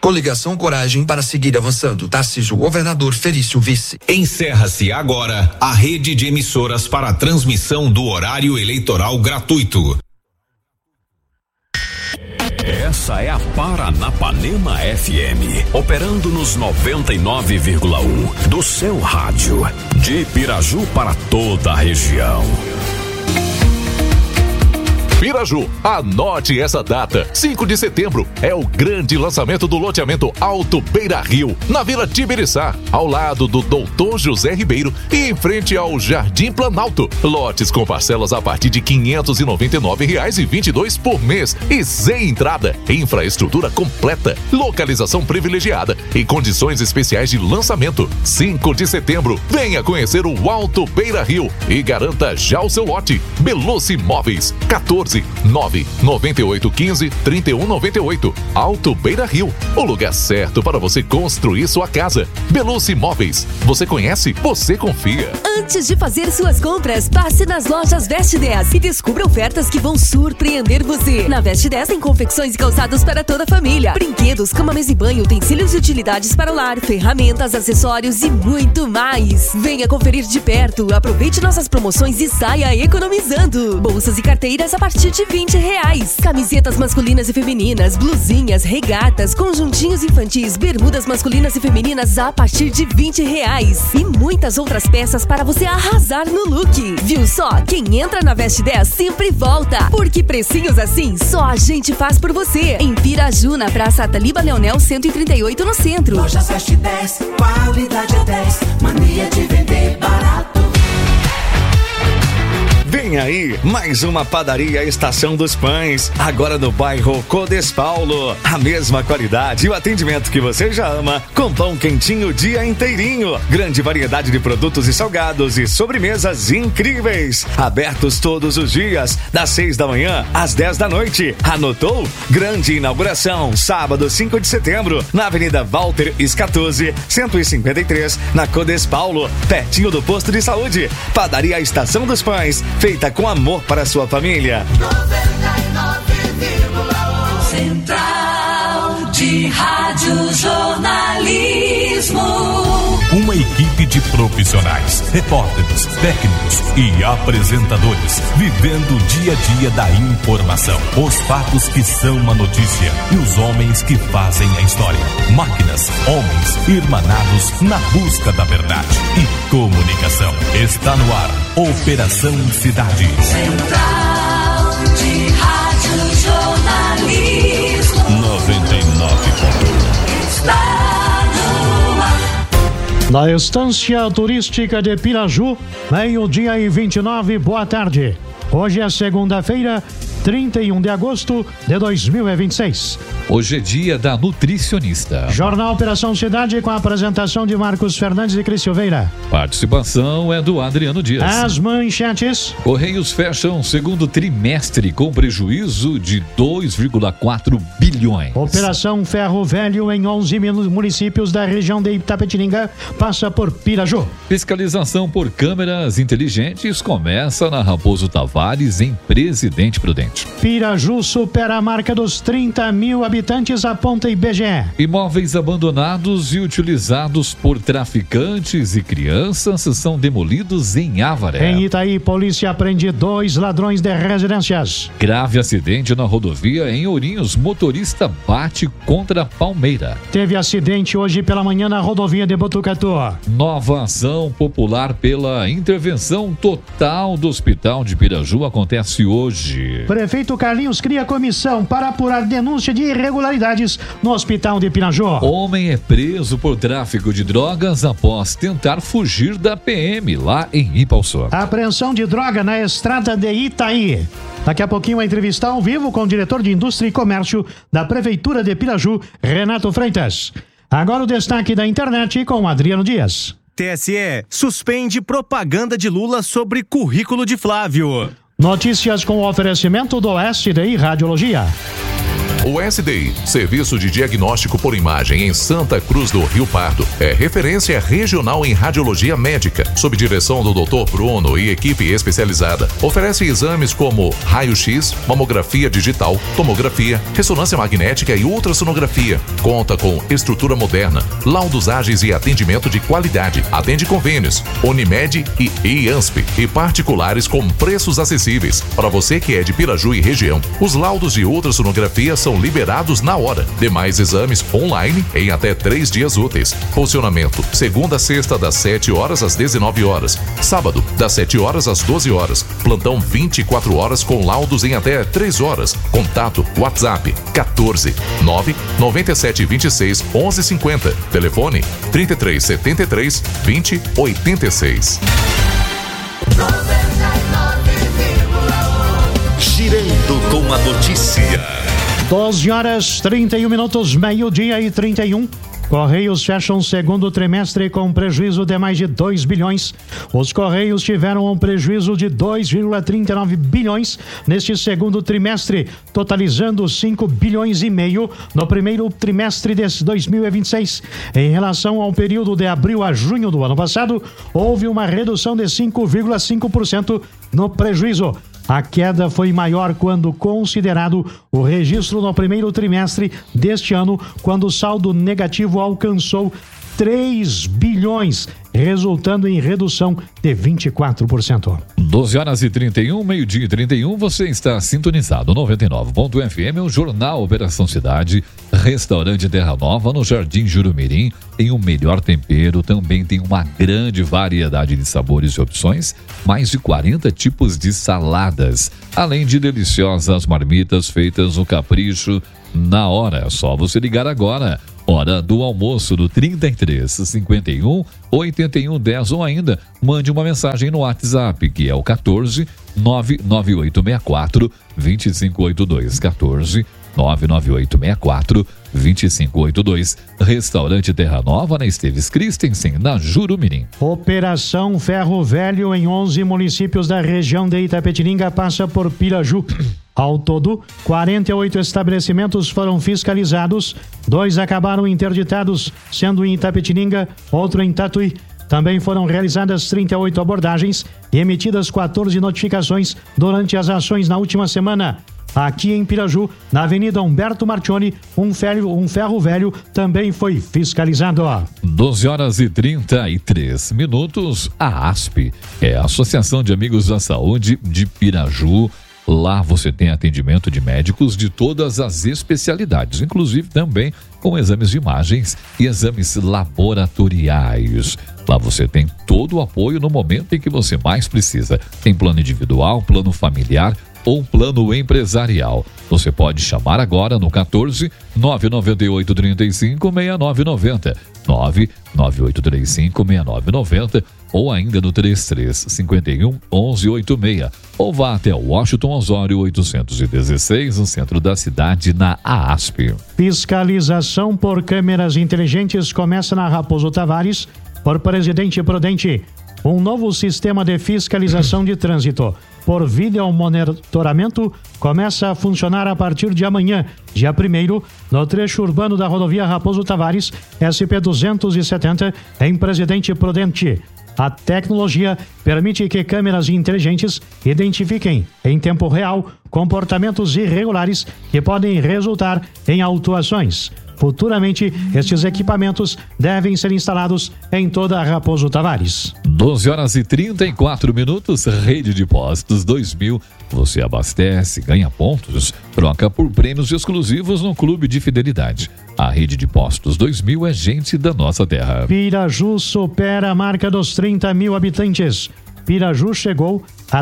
Coligação Coragem para seguir avançando. Tarcísio, governador, Felício, vice. Encerra-se agora a rede de emissoras para a transmissão do horário eleitoral gratuito. Essa é a Paranapanema FM, operando nos 99,1 do seu rádio, de Piraju para toda a região. Piraju, anote essa data, 5 de setembro, é o grande lançamento do loteamento Alto Beira Rio, na Vila Tibiriçá, ao lado do Doutor José Ribeiro e em frente ao Jardim Planalto. Lotes com parcelas a partir de R$ 599,22 por mês e sem entrada, infraestrutura completa, localização privilegiada e condições especiais de lançamento. 5 de setembro, venha conhecer o Alto Beira Rio e garanta já o seu lote. Belucci Imóveis, 14-99815-3198. Alto Beira Rio, o lugar certo para você construir sua casa. Belucci Imóveis, você conhece, você confia. Antes de fazer suas compras, passe nas lojas Veste 10 e descubra ofertas que vão surpreender você. Na Veste 10 tem confecções e calçados para toda a família, brinquedos, cama, mesa e banho, utensílios e utilidades para o lar, ferramentas, acessórios e muito mais. Venha conferir de perto, aproveite nossas promoções e saia economizando. Bolsas e carteiras a partir de R$20. Camisetas masculinas e femininas, blusinhas, regatas, conjuntinhos infantis, bermudas masculinas e femininas a partir de R$20. E muitas outras peças para você arrasar no look. Viu só? Quem entra na Veste 10 sempre volta. Porque precinhos assim, só a gente faz por você. Em Piraju, na Praça Ataliba Leonel 138, no centro. Lojas Veste 10, qualidade é 10, mania de vender barato. Vem aí, mais uma padaria Estação dos Pães, agora no bairro Codespaulo. A mesma qualidade e o atendimento que você já ama, com pão quentinho o dia inteirinho. Grande variedade de produtos e salgados e sobremesas incríveis. Abertos todos os dias, das 6 da manhã às 10 da noite. Anotou? Grande inauguração, sábado 5 de setembro, na Avenida Walter Scatuzzi, 153, na Codespaulo, pertinho do posto de saúde. Padaria Estação dos Pães, feita com amor para a sua família. 99,1 Central de Rádio Jornalismo. Uma equipe de profissionais, repórteres, técnicos e apresentadores, vivendo o dia a dia da informação. Os fatos que são uma notícia e os homens que fazem a história. Máquinas, homens, irmanados na busca da verdade e comunicação. Está no ar, Operação Cidade. Central de Rádio Jornalismo. 99.1. Está da Estância Turística de Piraju, meio-dia e 29, boa tarde. Hoje é segunda-feira, 31 de agosto de 2026. Hoje é dia da nutricionista. Jornal Operação Cidade com a apresentação de Marcos Fernandes e Cris Silveira. Participação é do Adriano Dias. As manchetes. Correios fecham segundo trimestre com prejuízo de 2,4 bilhões. Operação Ferro Velho em 11 municípios da região de Itapetininga passa por Piraju. Fiscalização por câmeras inteligentes começa na Raposo Tavares, em Presidente Prudente. Piraju supera a marca dos 30 mil habitantes, aponta IBGE. Imóveis abandonados e utilizados por traficantes e crianças são demolidos em Avaré. Em Itaí, polícia prende 2 ladrões de residências. Grave acidente na rodovia em Ourinhos, motorista bate contra palmeira. Teve acidente hoje pela manhã na rodovia de Botucatu. Nova ação popular pela intervenção total do Hospital de Piraju acontece hoje. Prefeito Carlinhos cria comissão para apurar denúncia de irregularidades no Hospital de Piraju. Homem é preso por tráfico de drogas após tentar fugir da PM lá em Ipaussu. Apreensão de droga na estrada de Itaí. Daqui a pouquinho a entrevista ao vivo com o diretor de Indústria e Comércio da Prefeitura de Piraju, Renato Freitas. Agora o destaque da internet com Adriano Dias. TSE suspende propaganda de Lula sobre currículo de Flávio. Notícias com o oferecimento do SDI Radiologia. O SDI, Serviço de Diagnóstico por Imagem em Santa Cruz do Rio Pardo, é referência regional em radiologia médica, sob direção do Dr. Bruno e equipe especializada. Oferece exames como raio-x, mamografia digital, tomografia, ressonância magnética e ultrassonografia. Conta com estrutura moderna, laudos ágeis e atendimento de qualidade. Atende convênios, Unimed e IANSP e particulares com preços acessíveis. Para você que é de Piraju e região, os laudos de ultrassonografia são liberados na hora. Demais exames online em até 3 dias úteis. Funcionamento: segunda a sexta das 7 horas às 19 horas. Sábado, das 7 horas às 12 horas. Plantão 24 horas com laudos em até 3 horas. Contato WhatsApp 14 9 97 26 11 50. Telefone 33 73 20 86. Girando com a notícia. 12 horas 31 minutos, meio-dia e 31. Correios fecham o segundo trimestre com prejuízo de mais de 2 bilhões. Os Correios tiveram um prejuízo de 2,39 bilhões neste segundo trimestre, totalizando 5 bilhões e meio no primeiro trimestre de 2026. Em relação ao período de abril a junho do ano passado, houve uma redução de 5,5% no prejuízo. A queda foi maior quando considerado o registro no primeiro trimestre deste ano, quando o saldo negativo alcançou 3 bilhões, resultando em redução de 24%. 12 horas e 31, meio-dia e 31, você está sintonizado 99.fm, o Jornal Operação Cidade, Restaurante Terra Nova, no Jardim Jurumirim, tem o melhor tempero, também tem uma grande variedade de sabores e opções, mais de 40 tipos de saladas, além de deliciosas marmitas feitas no capricho na hora. É só você ligar agora. Hora do almoço do 33 51 81 10 ou ainda mande uma mensagem no WhatsApp, que é o 14 99864 2582. 14 99864 2582. Restaurante Terra Nova, na Esteves Christensen, na Jurumirim. Operação Ferro Velho em 11 municípios da região de Itapetininga passa por Piraju. Ao todo, 48 estabelecimentos foram fiscalizados, 2 acabaram interditados, sendo em Itapetininga, outro em Tatuí. Também foram realizadas 38 abordagens e emitidas 14 notificações durante as ações na última semana. Aqui em Piraju, na Avenida Humberto Martioni, um ferro velho também foi fiscalizado. 12 horas e 33 minutos. A ASP é a Associação de Amigos da Saúde de Piraju. Lá você tem atendimento de médicos de todas as especialidades, inclusive também com exames de imagens e exames laboratoriais. Lá você tem todo o apoio no momento em que você mais precisa. Tem plano individual, plano familiar ou plano empresarial. Você pode chamar agora no 14 998 35 6990, 99835 6990 ou ainda no 33 51 1186, ou vá até o Washington Osório 816, no centro da cidade, na AASP. Fiscalização por câmeras inteligentes começa na Raposo Tavares, por Presidente Prudente. Um novo sistema de fiscalização de trânsito por vídeo monitoramento começa a funcionar a partir de amanhã, dia 1º, no trecho urbano da rodovia Raposo Tavares, SP-270, em Presidente Prudente. A tecnologia permite que câmeras inteligentes identifiquem, em tempo real, comportamentos irregulares que podem resultar em autuações. Futuramente, estes equipamentos devem ser instalados em toda a Raposo Tavares. 12 horas e 34 minutos, Rede de Postos 2000. Você abastece, ganha pontos, troca por prêmios exclusivos no Clube de Fidelidade. A Rede de Postos 2000 é gente da nossa terra. Piraju supera a marca dos 30 mil habitantes. Piraju chegou a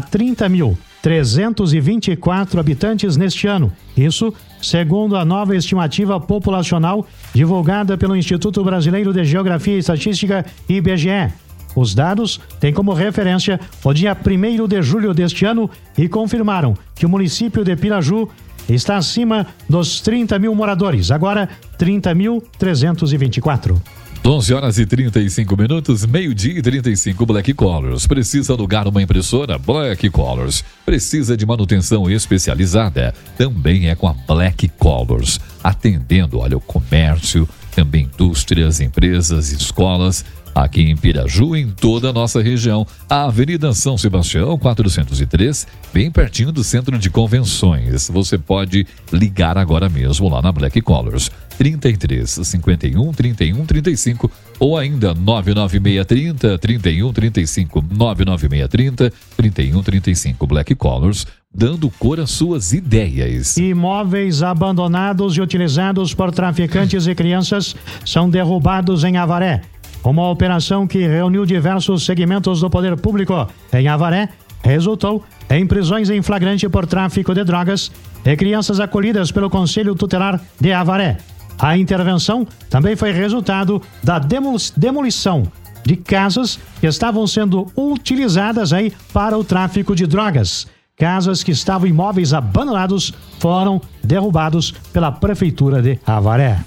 30.324 habitantes neste ano. Isso, segundo a nova estimativa populacional divulgada pelo Instituto Brasileiro de Geografia e Estatística, IBGE. Os dados têm como referência o dia 1º de julho deste ano e confirmaram que o município de Piraju está acima dos 30 mil moradores, agora 30.324. 11h35, meio-dia e 35, Black Colors. Precisa alugar uma impressora? Black Colors. Precisa de manutenção especializada? Também é com a Black Colors. Atendendo, olha, o comércio, também indústrias, empresas, escolas, aqui em Piraju, em toda a nossa região. A Avenida São Sebastião, 403, bem pertinho do Centro de Convenções. Você pode ligar agora mesmo lá na Black Colors. 33 51 31 35 ou ainda 99630 31 35 99630 31 35. Black Colors, dando cor às suas ideias. Imóveis abandonados e utilizados por traficantes e crianças são derrubados em Avaré. Uma operação que reuniu diversos segmentos do poder público em Avaré resultou em prisões em flagrante por tráfico de drogas e crianças acolhidas pelo Conselho Tutelar de Avaré. A intervenção também foi resultado da demolição de casas que estavam sendo utilizadas aí para o tráfico de drogas. Casas que estavam imóveis abandonados foram derrubados pela Prefeitura de Avaré.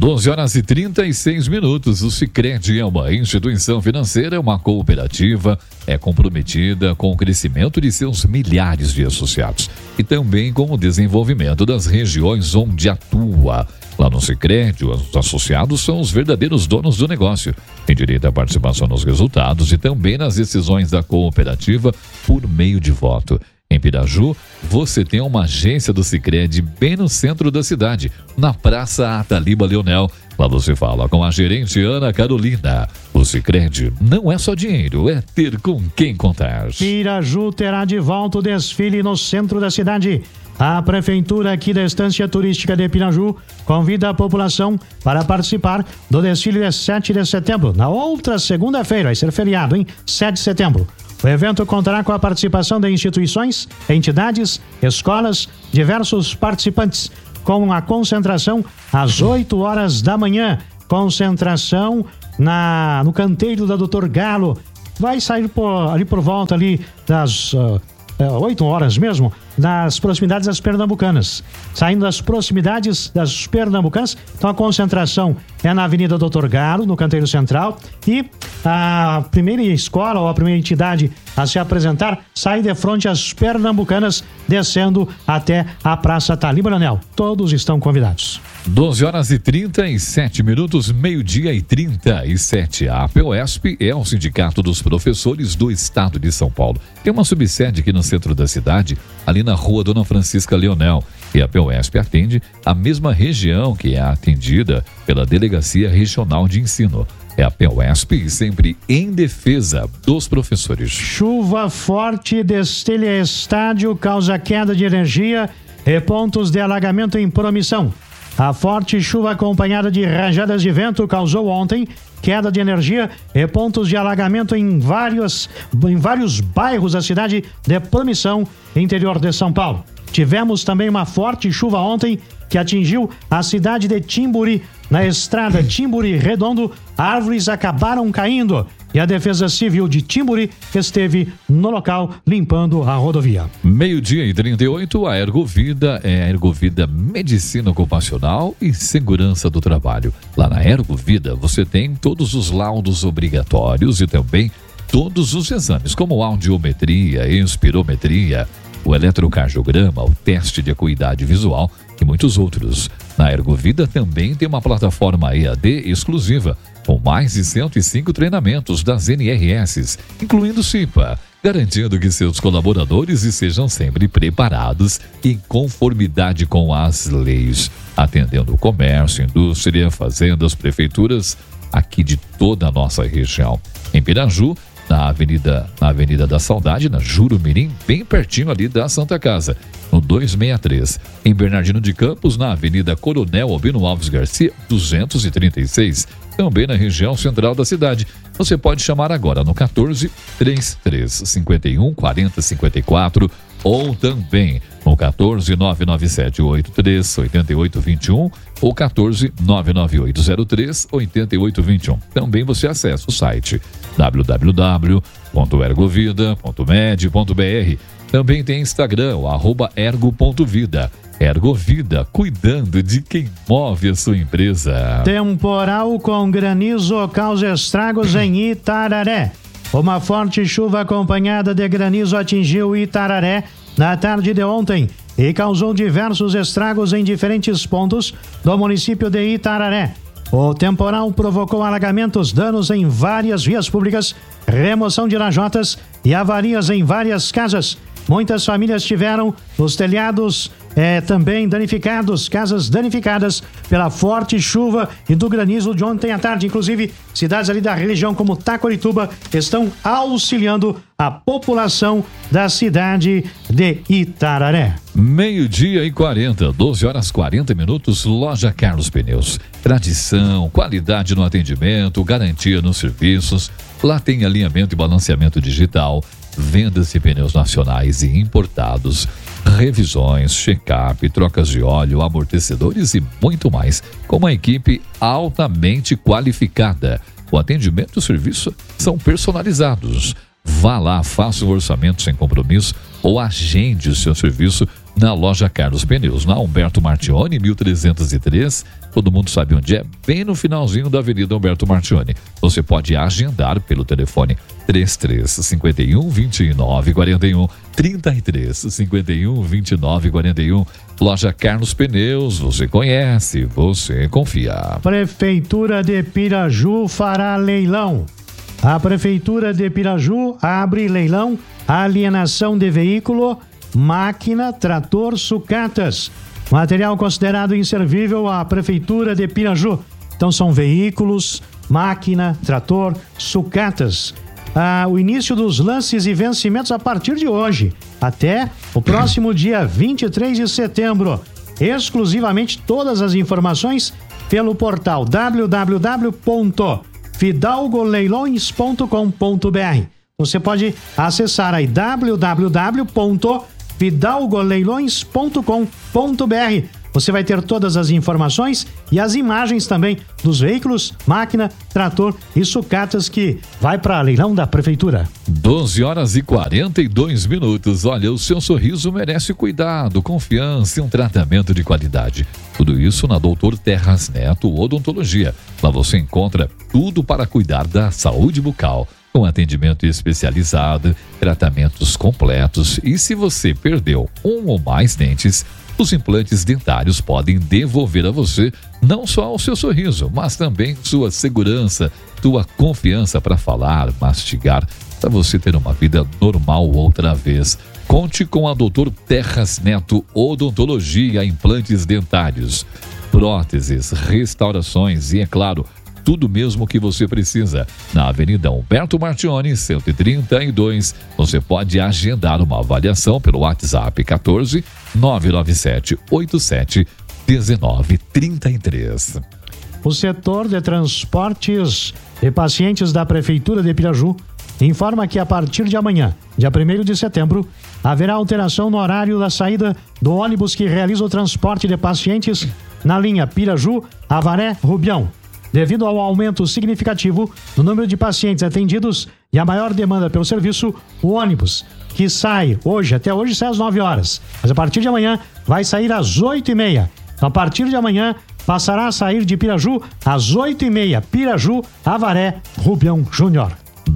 12h36. O Sicredi é uma instituição financeira, uma cooperativa, é comprometida com o crescimento de seus milhares de associados e também com o desenvolvimento das regiões onde atua. Lá no Sicredi, os associados são os verdadeiros donos do negócio. Tem direito à participação nos resultados e também nas decisões da cooperativa por meio de voto. Em Piraju, você tem uma agência do Sicredi bem no centro da cidade, na Praça Ataliba Leonel. Lá você fala com a gerente Ana Carolina. O Sicredi não é só dinheiro, é ter com quem contar. Piraju terá de volta o desfile no centro da cidade. A Prefeitura aqui da Estância Turística de Piraju convida a população para participar do desfile de 7 de setembro. Na outra segunda-feira, vai ser feriado, hein? 7 de setembro. O evento contará com a participação de instituições, entidades, escolas, diversos participantes, com a concentração às 8 horas da manhã. Concentração no canteiro da Dr. Galo. Vai sair ali por volta ali das 8 horas mesmo, nas proximidades das Pernambucanas. Saindo das proximidades das Pernambucanas, então a concentração é na Avenida Dr. Galo, no canteiro central, e a primeira escola ou a primeira entidade a se apresentar sai de frente às Pernambucanas, descendo até a Praça Ataliba Leonel. Todos estão convidados. 12h37, meio-dia e 37. A APOESP é o Sindicato dos Professores do Estado de São Paulo. Tem uma subsede aqui no centro da cidade, ali na Rua Dona Francisca Leonel. E a APOESP atende a mesma região que é atendida pela Delegacia Regional de Ensino. É a APOESP sempre em defesa dos professores. Chuva forte destelha estádio, causa queda de energia e pontos de alagamento em Promissão. A forte chuva acompanhada de rajadas de vento causou ontem queda de energia e pontos de alagamento em vários bairros da cidade de Promissão, interior de São Paulo. Tivemos também uma forte chuva ontem que atingiu a cidade de Timburi. Na estrada Timburi Redondo, árvores acabaram caindo e a Defesa Civil de Timburi esteve no local limpando a rodovia. Meio-dia e 38, a Ergovida é a Ergovida Medicina Ocupacional e Segurança do Trabalho. Lá na Ergovida você tem todos os laudos obrigatórios e também todos os exames, como audiometria, espirometria, o eletrocardiograma, o teste de acuidade visual e muitos outros. Na Ergovida também tem uma plataforma EAD exclusiva, com mais de 105 treinamentos das NRS, incluindo CIPA, garantindo que seus colaboradores estejam sempre preparados em conformidade com as leis, atendendo o comércio, indústria, fazendas, prefeituras, aqui de toda a nossa região. Em Piraju, na Avenida da Saudade, na Jurumirim, bem pertinho ali da Santa Casa, no 263. Em Bernardino de Campos, na Avenida Coronel Albino Alves Garcia, 236. Também na região central da cidade. Você pode chamar agora no 14 33 51 40 54 ou também no 14 997 83 88 21 ou 14 99803 88 21. Também você acessa o site www.ergovida.med.br. Também tem Instagram, @ergo.vida. Ergovida, cuidando de quem move a sua empresa. Temporal com granizo causa estragos em Itararé. Uma forte chuva acompanhada de granizo atingiu Itararé na tarde de ontem e causou diversos estragos em diferentes pontos do município de Itararé. O temporal provocou alagamentos, danos em várias vias públicas, remoção de lajotas e avarias em várias casas. Muitas famílias tiveram os telhados também danificados, casas danificadas pela forte chuva e do granizo de ontem à tarde. Inclusive, cidades ali da região como Taquarituba estão auxiliando a população da cidade de Itararé. 12h40, 12h40, Loja Carlos Pneus. Tradição, qualidade no atendimento, garantia nos serviços. Lá tem alinhamento e balanceamento digital, vendas de pneus nacionais e importados, revisões, check-up, trocas de óleo, amortecedores e muito mais, com uma equipe altamente qualificada. O atendimento e o serviço são personalizados. Vá lá, faça o orçamento sem compromisso ou agende o seu serviço na Loja Carlos Pneus, na Humberto Martione, 1303. Todo mundo sabe onde é, bem no finalzinho da Avenida Humberto Martione. Você pode agendar pelo telefone 3351-2941, 3351-2941. Loja Carlos Pneus, você conhece, você confia. Prefeitura de Piraju fará leilão. A Prefeitura de Piraju abre leilão, alienação de veículo, máquina, trator, sucatas. Material considerado inservível à Prefeitura de Piraju. Então são veículos, máquina, trator, sucatas. O início dos lances e vencimentos a partir de hoje, até o próximo dia 23 de setembro. Exclusivamente todas as informações pelo portal www.fidalgoleilões.com.br. Você pode acessar aí www.fidalgoleilões.com.br. Você vai ter todas as informações e as imagens também dos veículos, máquina, trator e sucatas que vai para leilão da Prefeitura. 12h42. Olha, o seu sorriso merece cuidado, confiança e um tratamento de qualidade. Tudo isso na Dr. Terras Neto Odontologia. Lá você encontra tudo para cuidar da saúde bucal, com atendimento especializado, tratamentos completos. E se você perdeu um ou mais dentes, os implantes dentários podem devolver a você não só o seu sorriso, mas também sua segurança, sua confiança para falar, mastigar, para você ter uma vida normal outra vez. Conte com a Dr. Terras Neto Odontologia, implantes dentários, próteses, restaurações e, é claro, tudo mesmo que você precisa. Na Avenida Humberto Martione, 132, você pode agendar uma avaliação pelo WhatsApp 14 997 87 1933. O setor de transportes de pacientes da Prefeitura de Piraju informa que a partir de amanhã, dia 1º de setembro, haverá alteração no horário da saída do ônibus que realiza o transporte de pacientes na linha Piraju-Avaré-Rubião. Devido ao aumento significativo no número de pacientes atendidos e a maior demanda pelo serviço, o ônibus, que sai hoje, até hoje sai às 9 horas, mas a partir de amanhã vai sair às 8h30. Então, a partir de amanhã, passará a sair de Piraju às 8h30, Piraju, Avaré, Rubião Júnior.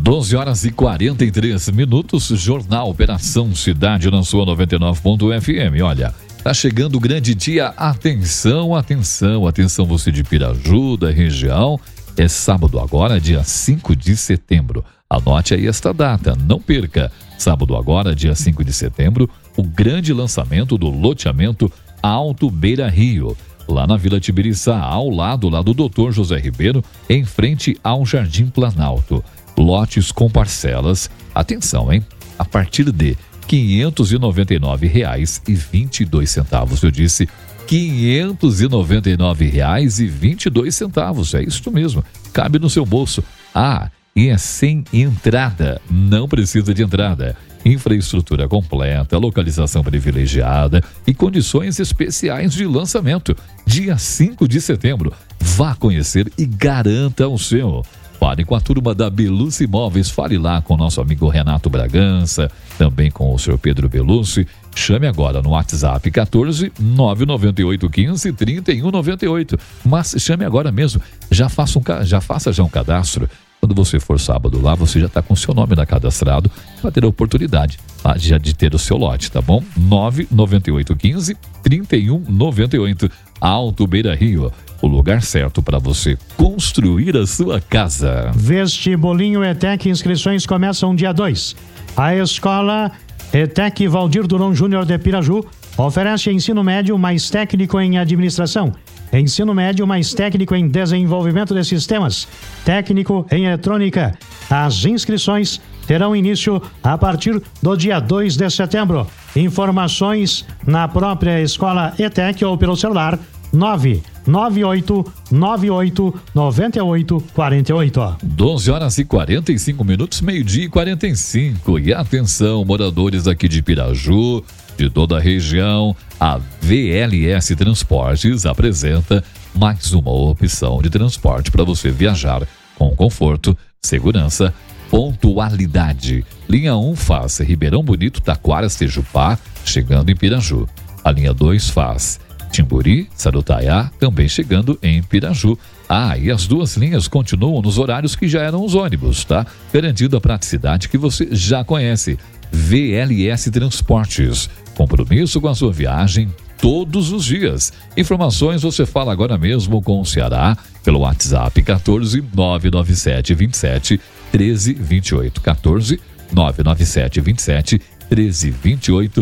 12h43, Jornal Operação Cidade na sua 99.fm. Olha, tá chegando o grande dia. Atenção, atenção, atenção, você de Piraju, da região. É sábado agora, dia 5 de setembro. Anote aí esta data, não perca. Sábado agora, dia 5 de setembro, o grande lançamento do loteamento Alto Beira Rio, lá na Vila Tibiriçá, ao lado lá do Dr. José Ribeiro, em frente ao Jardim Planalto. Lotes com parcelas, atenção, hein? A partir de R$ 599,22. Eu disse R$ 599,22. É isso mesmo, cabe no seu bolso. E é sem entrada, não precisa de entrada. Infraestrutura completa, localização privilegiada e condições especiais de lançamento. Dia 5 de setembro, vá conhecer e garanta o seu. Fale com a turma da Belucci Imóveis, fale lá com o nosso amigo Renato Bragança, também com o senhor Pedro Belucci. Chame agora no WhatsApp 14 998 15 3198. Mas chame agora mesmo, já faça um cadastro. Quando você for sábado lá, você já está com o seu nome cadastrado para ter a oportunidade de ter o seu lote, tá bom? 998 15 3198. Alto Beira Rio, o lugar certo para você construir a sua casa. Vestibulinho ETEC, inscrições começam dia 2. A escola ETEC Valdir Durão Júnior de Piraju oferece ensino médio mais técnico em administração, ensino médio mais técnico em desenvolvimento de sistemas, técnico em eletrônica. As inscrições terão início a partir do dia 2 de setembro. Informações na própria escola ETEC ou pelo celular 998989848. 12 horas e 45 minutos, meio-dia e 45. E atenção, moradores aqui de Piraju, de toda a região, a VLS Transportes apresenta mais uma opção de transporte para você viajar com conforto, segurança, pontualidade. Linha 1 faz Ribeirão Bonito, Taquara, Tejupá, chegando em Piraju. A linha 2 faz Timburi, Sarutaiá, também chegando em Piraju. E as duas linhas continuam nos horários que já eram os ônibus, tá? Garantindo a praticidade que você já conhece. VLS Transportes. Compromisso com a sua viagem todos os dias. Informações você fala agora mesmo com o Ceará pelo WhatsApp 14 997 27 13 28. 14 997 27 13 28.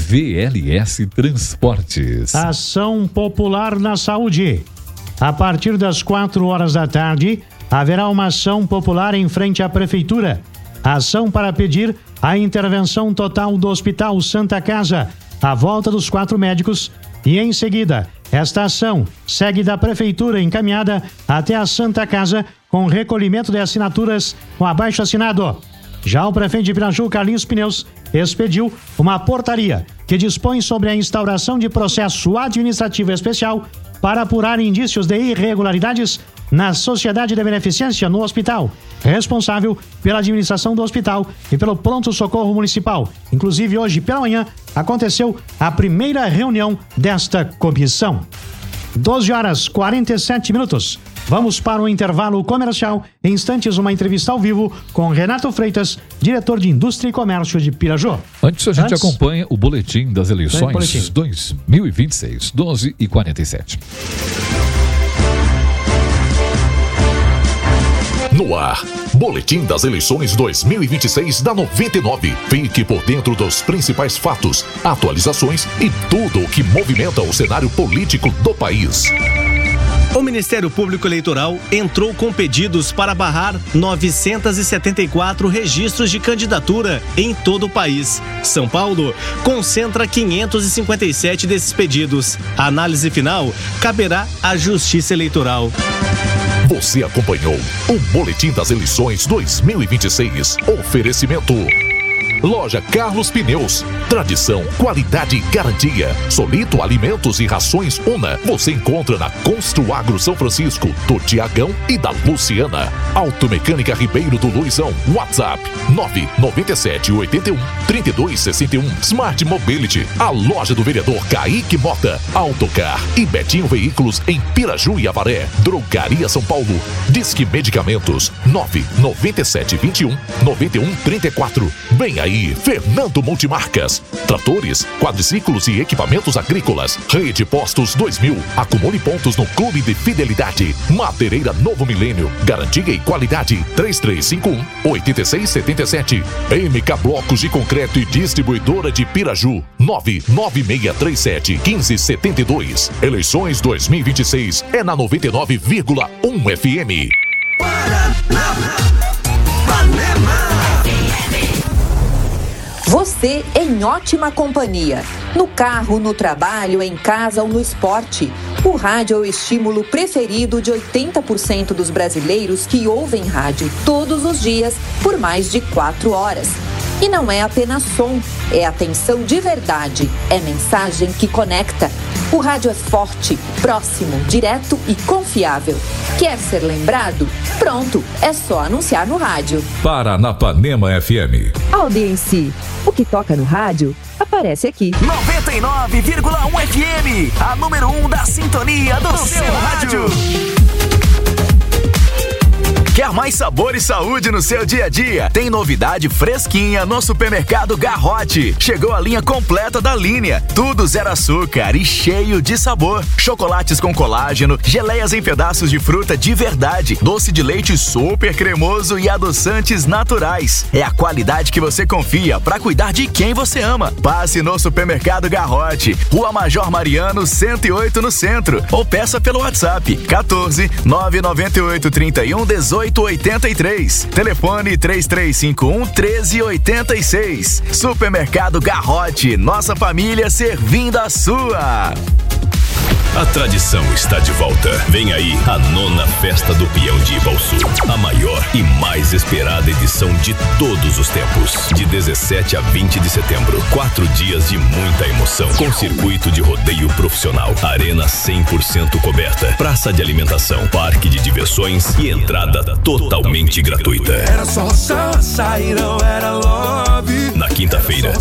VLS Transportes. Ação popular na saúde. A partir das 4 horas da tarde, haverá uma ação popular em frente à prefeitura. Ação para pedir a intervenção total do Hospital Santa Casa, a volta dos 4 médicos, e em seguida, esta ação segue da prefeitura encaminhada até a Santa Casa com recolhimento de assinaturas com abaixo-assinado. Já o prefeito de Piraju, Carlinhos Pneus, expediu uma portaria que dispõe sobre a instauração de processo administrativo especial para apurar indícios de irregularidades na sociedade de beneficência no hospital, responsável pela administração do hospital e pelo pronto-socorro municipal. Inclusive, hoje pela manhã, aconteceu a primeira reunião desta comissão. 12 horas 47 minutos. Vamos para o intervalo comercial. Em instantes, uma entrevista ao vivo com Renato Freitas, diretor de Indústria e Comércio de Piraju. Antes, a gente acompanha o boletim das eleições 2026, 12h47. No ar, Boletim das Eleições 2026 da 99. Fique por dentro dos principais fatos, atualizações e tudo o que movimenta o cenário político do país. O Ministério Público Eleitoral entrou com pedidos para barrar 974 registros de candidatura em todo o país. São Paulo concentra 557 desses pedidos. A análise final caberá à Justiça Eleitoral. Você acompanhou o Boletim das Eleições 2026. Oferecimento: Loja Carlos Pneus. Tradição, qualidade e garantia. Solito Alimentos e Rações Una. Você encontra na Construagro São Francisco, do Tiagão e da Luciana. Automecânica Ribeiro do Luizão. WhatsApp 997 81 32 61. Smart Mobility. A loja do vereador Kaique Mota. Autocar e Betinho Veículos em Piraju e Avaré. Drogaria São Paulo. Disque Medicamentos 997 21 91 34. Vem aí Fernando Multimarcas. Tratores, quadriciclos e equipamentos agrícolas. Rede Postos 2000. Acumule pontos no Clube de Fidelidade. Madeireira Novo Milênio. Garantia e qualidade. 3351-8677. MK Blocos de Concreto e Distribuidora de Piraju. 99637-1572. Eleições 2026 é na 99,1 FM. Você em ótima companhia. No carro, no trabalho, em casa ou no esporte. O rádio é o estímulo preferido de 80% dos brasileiros que ouvem rádio todos os dias por mais de 4 horas. E não é apenas som, é atenção de verdade, é mensagem que conecta. O rádio é forte, próximo, direto e confiável. Quer ser lembrado? Pronto, é só anunciar no rádio. Paranapanema FM. Audiência. O que toca no rádio aparece aqui. 99,1 FM, a número 1 da sintonia do seu rádio. Quer mais sabor e saúde no seu dia a dia? Tem novidade fresquinha no Supermercado Garrote. Chegou a linha completa da linha. Tudo zero açúcar e cheio de sabor. Chocolates com colágeno, geleias em pedaços de fruta de verdade, doce de leite super cremoso e adoçantes naturais. É a qualidade que você confia para cuidar de quem você ama. Passe no Supermercado Garrote, Rua Major Mariano, 108 no centro. Ou peça pelo WhatsApp 14 998 31 18 83. Telefone 3351 1386. Supermercado Garrote, nossa família servindo a sua. A tradição está de volta. Vem aí a 9ª Festa do Peão de Ibaçu. A maior e mais esperada edição de todos os tempos. De 17 a 20 de setembro. 4 dias de muita emoção. Com circuito de rodeio profissional. Arena 100% coberta. Praça de alimentação. Parque de diversões e entrada totalmente gratuita. Era só sair, não era love. Na quinta-feira,